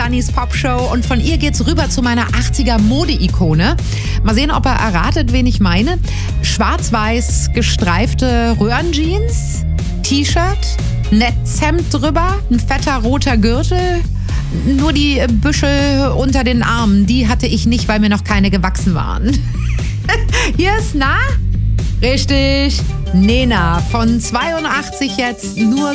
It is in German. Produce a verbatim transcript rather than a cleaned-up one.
Sannys Popshow und von ihr geht's rüber zu meiner achtziger Mode-Ikone. Mal sehen, ob er erratet, wen ich meine. Schwarz-weiß gestreifte Röhrenjeans, T-Shirt, Netzhemd drüber, ein fetter roter Gürtel. Nur die Büschel unter den Armen, die hatte ich nicht, weil mir noch keine gewachsen waren. Hier ist, na? Richtig, Nena von zweiundachtzig jetzt, nur